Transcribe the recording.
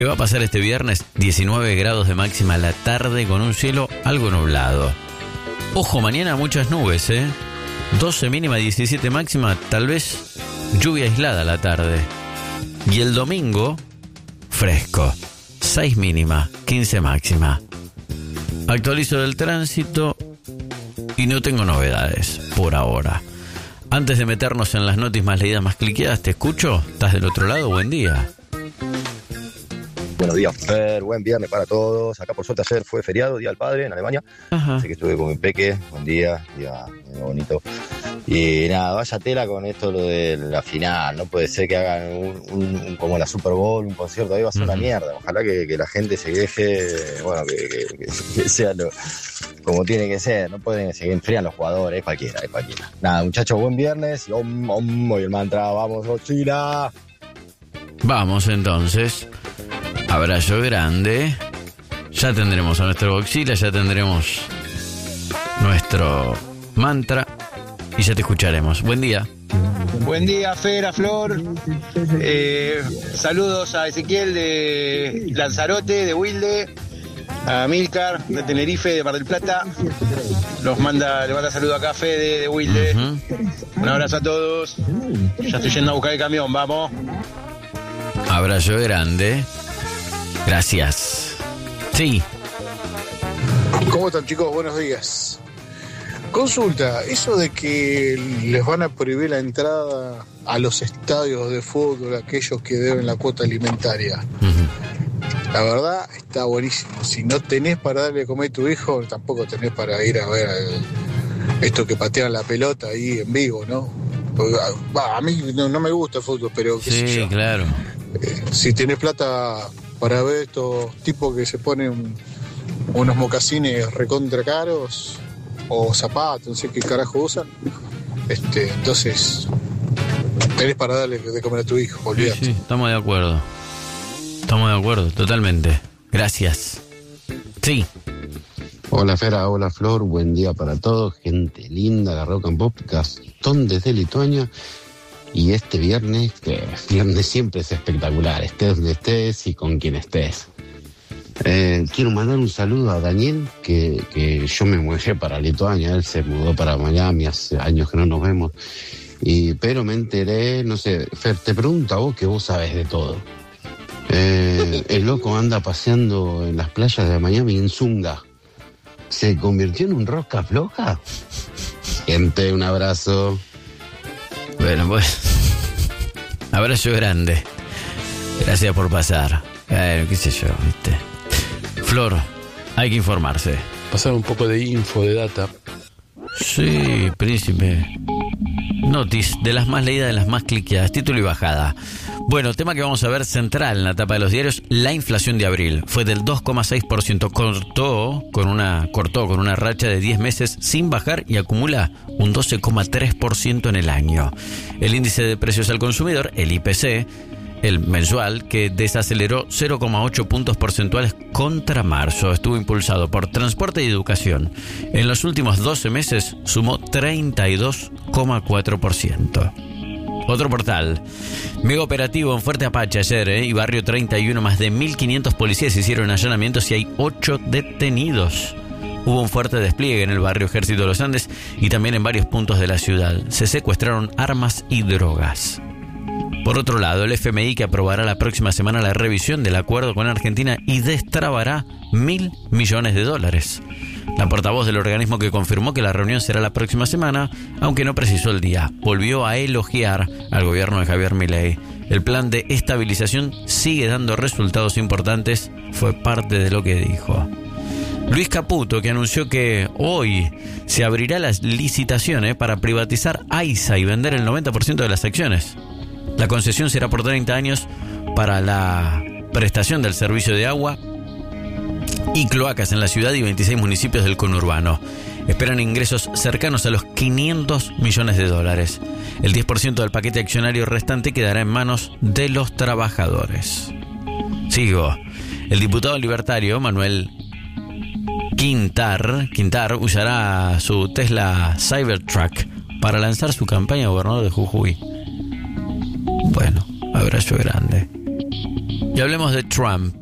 ¿Qué va a pasar este viernes? 19 grados de máxima a la tarde con un cielo algo nublado. Ojo, mañana muchas nubes, 12 mínima, 17 máxima, tal vez lluvia aislada a la tarde. Y el domingo, fresco, 6 mínima, 15 máxima. Actualizo del tránsito y no tengo novedades por ahora. Antes de meternos en las noticias más leídas, más cliqueadas, ¿te escucho? ¿Estás del otro lado? Buen día. Buenos días, Fer. Buen viernes para todos. Acá por suerte ayer fue feriado, Día del Padre en Alemania. Ajá. Así que estuve con mi peque. Buen día muy bonito. Y nada, vaya tela con esto lo de la final. No puede ser que hagan un como la Super Bowl, un concierto ahí, va a ser una mierda. Ojalá que la gente se deje, bueno, que sea como tiene que ser. No pueden seguir enfriando los jugadores, es cualquiera. Nada, muchachos, buen viernes. Y hoy el mantra, vamos, Godzilla. Vamos entonces. Abrazo grande. Ya tendremos a nuestro Godzilla, ya tendremos nuestro mantra y ya te escucharemos. Buen día. Buen día, Fer, a Flor. Saludos a Ezequiel de Lanzarote, de Wilde, a Milcar de Tenerife, de Mar del Plata. Le manda saludo acá a Fede de Wilde. Un abrazo a todos. Ya estoy yendo a buscar el camión, vamos. Abrazo grande. Gracias. Sí. ¿Cómo están, chicos? Buenos días. Consulta, eso de que les van a prohibir la entrada a los estadios de fútbol a aquellos que deben la cuota alimentaria. La verdad está buenísimo. Si no tenés para darle a comer a tu hijo, tampoco tenés para ir a ver esto que patean la pelota ahí en vivo, ¿no? A mí no me gusta el fútbol, pero qué sé yo. Sí, claro. Si tenés plata para ver estos tipos que se ponen unos mocasines recontra caros o zapatos, no sé qué carajo usan, entonces tenés para darle de comer a tu hijo, olvídate. Sí, estamos de acuerdo, totalmente. Gracias. Sí. Hola Fera, hola Flor, buen día para todos, gente linda de Rock and Pop, Gastón desde Lituania. Y este viernes, que viernes siempre es espectacular, estés donde estés y con quien estés. Quiero mandar un saludo a Daniel, que yo me mudé para Lituania, él se mudó para Miami, hace años que no nos vemos, pero me enteré, no sé, Fer, te pregunto a vos que vos sabés de todo. El loco anda paseando en las playas de Miami en zunga. ¿Se convirtió en un rosca floja? Gente, un abrazo. Bueno, pues, abrazo grande. Gracias por pasar. Qué sé yo, ¿viste? Flor, hay que informarse. Pasar un poco de info, de data. Sí, príncipe. Notis, de las más leídas, de las más cliqueadas, título y bajada. Bueno, tema que vamos a ver central en la tapa de los diarios, la inflación de abril. Fue del 2,6%, cortó con una racha de 10 meses sin bajar y acumula un 12,3% en el año. El índice de precios al consumidor, el IPC, el mensual, que desaceleró 0,8 puntos porcentuales contra marzo, estuvo impulsado por transporte y educación. En los últimos 12 meses sumó 32,4%. Otro portal, mega operativo en Fuerte Apache ayer, y Barrio 31, más de 1.500 policías hicieron allanamientos y hay 8 detenidos. Hubo un fuerte despliegue en el barrio Ejército de los Andes y también en varios puntos de la ciudad. Se secuestraron armas y drogas. Por otro lado, el FMI, que aprobará la próxima semana la revisión del acuerdo con Argentina y destrabará $1.000 millones. La portavoz del organismo, que confirmó que la reunión será la próxima semana, aunque no precisó el día, volvió a elogiar al gobierno de Javier Milei. El plan de estabilización sigue dando resultados importantes, fue parte de lo que dijo. Luis Caputo, que anunció que hoy se abrirá las licitaciones para privatizar AISA y vender el 90% de las acciones. La concesión será por 30 años para la prestación del servicio de agua y cloacas en la ciudad y 26 municipios del conurbano. Esperan ingresos cercanos a los $500 millones. El 10% del paquete accionario restante quedará en manos de los trabajadores. Sigo. El diputado libertario Manuel Quintar usará su Tesla Cybertruck para lanzar su campaña de gobernador de Jujuy. Bueno, abrazo grande. Y hablemos de Trump.